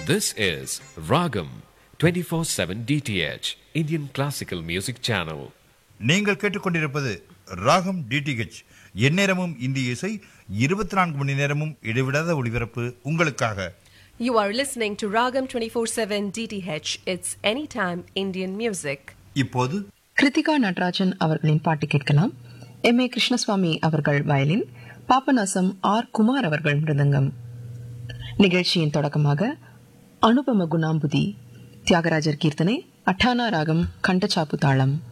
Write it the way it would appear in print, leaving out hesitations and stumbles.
This is Ragam 24/7 DTH Indian Classical Music Channel. நீங்கள் கேட்டுக்கொண்டிருப்பது ராகம் டிடிஹெச். எந்நேரமும் இந்திய இசை, 24 மணி நேரமும் இடைவிடாத ஒளிபரப்பு உங்களுக்காக. You are listening to Ragam 24/7 DTH. It's anytime Indian music. இப்போது கிருத்திகா நடராஜன் அவர்களின் பாட்டு கேட்கலாம். M.A. கிருஷ்ணசுவாமி அவர்கள் வயலின், பாபநாசம் ஆர். குமார் அவர்கள் மிருதங்கம். நிகழ்ச்சியின் தொடக்கமாக அனுபம குணாம்புதி, தியாகராஜர் கீர்த்தனை, அட்டானா ராகம், கண்டச்சாப்பு தாளம்.